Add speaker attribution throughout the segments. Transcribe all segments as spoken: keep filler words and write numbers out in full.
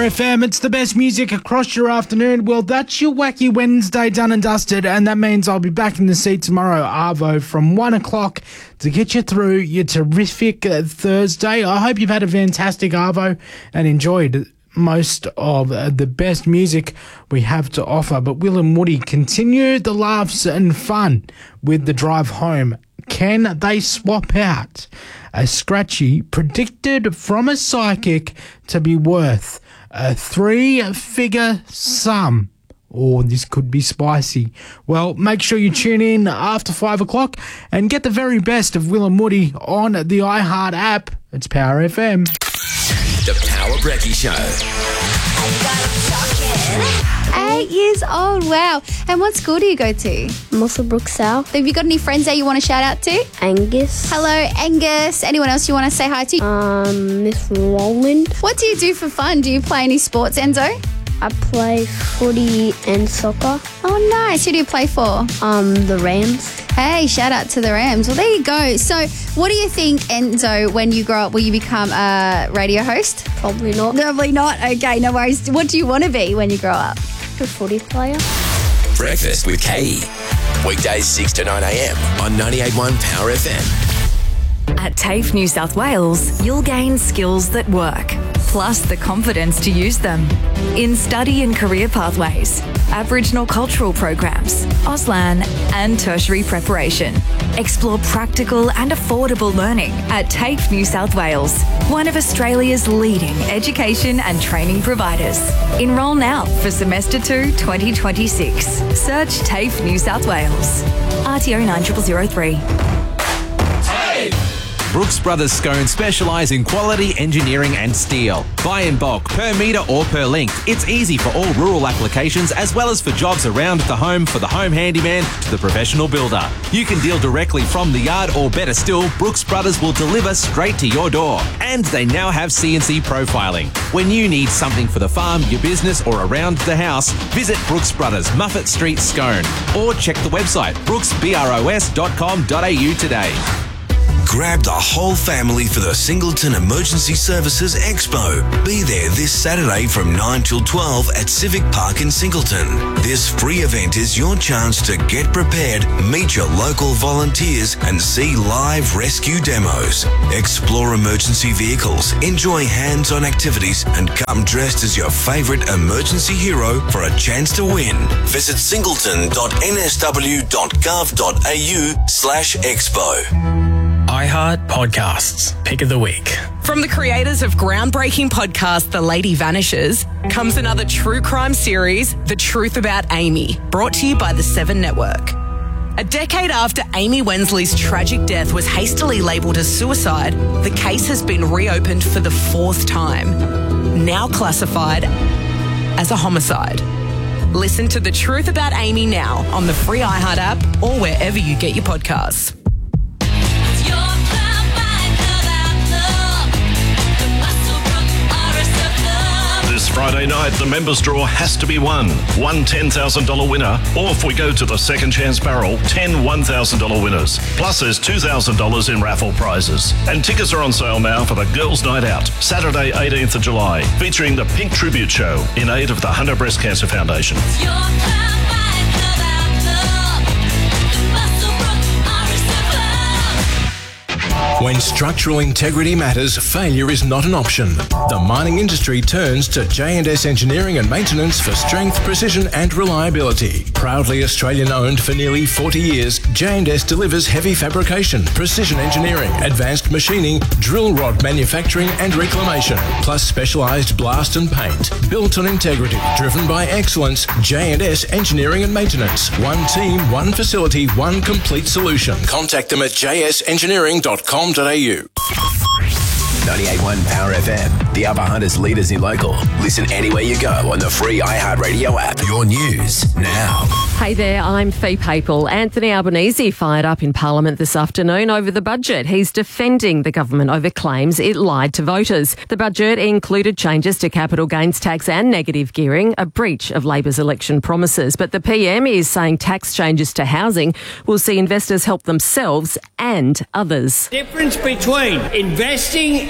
Speaker 1: F M. It's the best music across your afternoon. Well, that's your Wacky Wednesday done and dusted, and that means I'll be back in the seat tomorrow, Arvo, from one o'clock to get you through your terrific uh, Thursday. I hope you've had a fantastic Arvo and enjoyed most of uh, the best music we have to offer. But Will and Woody continue the laughs and fun with the drive home. Can they swap out a scratchy predicted from a psychic to be worth a three-figure sum? Or this could be spicy. Well, make sure you tune in after five o'clock and get the very best of Will and Woody on the iHeart app. It's Power F M.
Speaker 2: The Power Brekkie Show.
Speaker 3: Eight years old, wow. And what school do you go to?
Speaker 4: Musselbrook South.
Speaker 3: Have you got any friends there you want to shout out to?
Speaker 4: Angus.
Speaker 3: Hello, Angus. Anyone else you want to say hi to?
Speaker 4: Um, Miss Roland.
Speaker 3: What do you do for fun? Do you play any sports, Enzo?
Speaker 4: I play footy and soccer.
Speaker 3: Oh, nice. Who do you play for?
Speaker 4: Um, the Rams.
Speaker 3: Hey, shout out to the Rams. Well, there you go. So, what do you think, Enzo, when you grow up, will you become a radio host?
Speaker 4: Probably not.
Speaker 3: Probably not. Okay, no worries. What do you want to be when you grow up?
Speaker 4: A footy player.
Speaker 2: Breakfast with Katie. Weekdays six to nine a.m. on ninety-eight point one Power F M.
Speaker 5: At TAFE New South Wales, you'll gain skills that work, plus the confidence to use them. In study and career pathways, Aboriginal cultural programs, Auslan and tertiary preparation. Explore practical and affordable learning at TAFE New South Wales, one of Australia's leading education and training providers. Enrol now for Semester two twenty twenty-six. Search TAFE New South Wales. R T O nine zero zero zero three.
Speaker 6: Brooks Brothers Scones specialise in quality engineering and steel. Buy in bulk, per metre or per length. It's easy for all rural applications as well as for jobs around the home, for the home handyman to the professional builder. You can deal directly from the yard, or better still, Brooks Brothers will deliver straight to your door. And they now have C N C profiling. When you need something for the farm, your business or around the house, visit Brooks Brothers, Muffet Street, Scone. Or check the website brooks bros dot com dot a u today.
Speaker 2: Grab the whole family for the Singleton Emergency Services Expo. Be there this Saturday from nine till twelve at Civic Park in Singleton. This free event is your chance to get prepared, meet your local volunteers and see live rescue demos. Explore emergency vehicles, enjoy hands-on activities and come dressed as your favourite emergency hero for a chance to win. Visit singleton dot n s w dot gov dot a u slash expo.
Speaker 7: iHeart Podcasts, Pick of the Week.
Speaker 8: From the creators of groundbreaking podcast The Lady Vanishes comes another true crime series, The Truth About Amy, brought to you by the Seven Network. A decade after Amy Wensley's tragic death was hastily labelled as suicide, the case has been reopened for the fourth time, now classified as a homicide. Listen to The Truth About Amy now on the free iHeart app or wherever you get your podcasts.
Speaker 9: This Friday night, the members' draw has to be won. One ten thousand dollars winner, or if we go to the second chance barrel, ten one thousand dollars winners. Plus there's two thousand dollars in raffle prizes. And tickets are on sale now for the Girls' Night Out, Saturday eighteenth of July, featuring the Pink Tribute Show in aid of the Hunter Breast Cancer Foundation.
Speaker 10: When structural integrity matters, failure is not an option. The mining industry turns to J and S Engineering and Maintenance for strength, precision and reliability. Proudly Australian-owned for nearly forty years, J and S delivers heavy fabrication, precision engineering, advanced machining, drill rod manufacturing and reclamation, plus specialised blast and paint. Built on integrity, driven by excellence, J and S Engineering and Maintenance. One team, one facility, one complete solution. Contact them at j s engineering dot com dot a u.
Speaker 2: ninety-eight point one Power F M, the Upper Hunters leaders in local. Listen anywhere you go on the free iHeartRadio app. Your news now.
Speaker 11: Hey there, I'm Fee Papel. Anthony Albanese fired up in Parliament this afternoon over the budget. He's defending the government over claims it lied to voters. The budget included changes to capital gains tax and negative gearing, a breach of Labor's election promises. But the P M is saying tax changes to housing will see investors help themselves and others.
Speaker 12: Difference between investing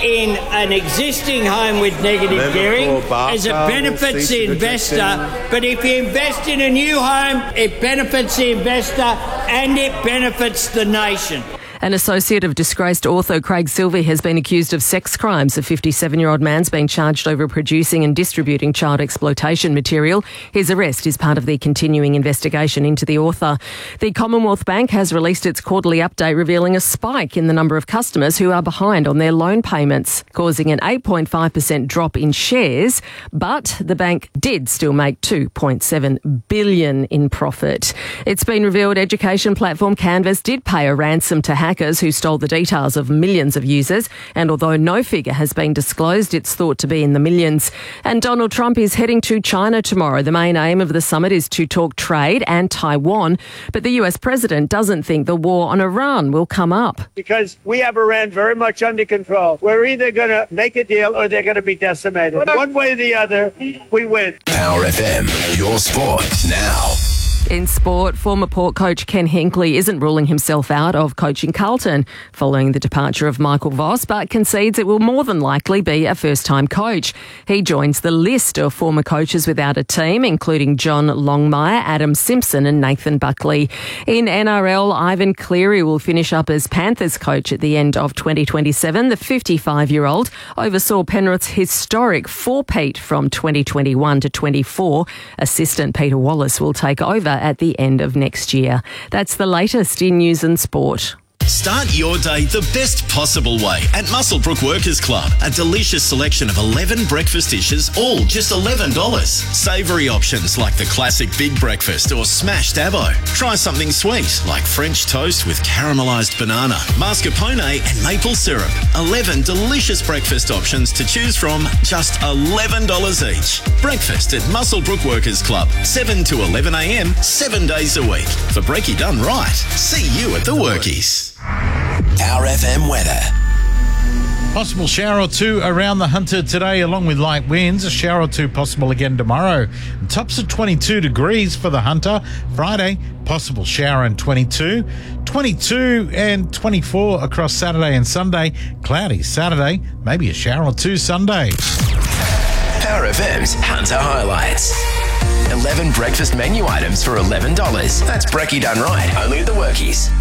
Speaker 12: in an existing home with negative gearing as it benefits the investor, but if you invest in a new home, it benefits the investor and it benefits the nation.
Speaker 11: An associate of disgraced author Craig Silvey has been accused of sex crimes. A fifty-seven-year-old man's been charged over producing and distributing child exploitation material. His arrest is part of the continuing investigation into the author. The Commonwealth Bank has released its quarterly update revealing a spike in the number of customers who are behind on their loan payments, causing an eight point five percent drop in shares. But the bank did still make two point seven billion dollars in profit. It's been revealed education platform Canvas did pay a ransom to hackers who stole the details of millions of users, and although no figure has been disclosed, it's thought to be in the millions. And Donald Trump is heading to China tomorrow. The main aim of the summit is to talk trade and Taiwan, but the U S president doesn't think the war on Iran will come up.
Speaker 13: Because we have Iran very much under control. We're either going to make a deal or they're going to be decimated. One way or the other, we win.
Speaker 2: Power F M, your sport now.
Speaker 11: In sport, former Port coach Ken Hinkley isn't ruling himself out of coaching Carlton following the departure of Michael Voss, but concedes it will more than likely be a first-time coach. He joins the list of former coaches without a team, including John Longmire, Adam Simpson and Nathan Buckley. In N R L, Ivan Cleary will finish up as Panthers coach at the end of twenty twenty-seven. The fifty-five-year-old oversaw Penrith's historic four-peat from twenty twenty-one to twenty-four. Assistant Peter Wallace will take over at the end of next year. That's the latest in news and sport.
Speaker 14: Start your day the best possible way at Muswellbrook Workers Club. A delicious selection of eleven breakfast dishes, all just eleven dollars. Savoury options like the classic big breakfast or smashed avo. Try something sweet like French toast with caramelised banana, mascarpone and maple syrup. eleven delicious breakfast options to choose from, just eleven dollars each. Breakfast at Muswellbrook Workers Club, seven to eleven a m, seven days a week. For brekkie done right, see you at the Workies.
Speaker 2: Power F M weather.
Speaker 15: Possible shower or two around the Hunter today, along with light winds. A shower or two possible again tomorrow. Tops of twenty-two degrees for the Hunter. Friday, possible shower and twenty-two. twenty-two and twenty-four across Saturday and Sunday. Cloudy Saturday, maybe a shower or two Sunday.
Speaker 2: Power F M's Hunter Highlights. eleven breakfast menu items for eleven dollars. That's brekkie done right, only at the Workies.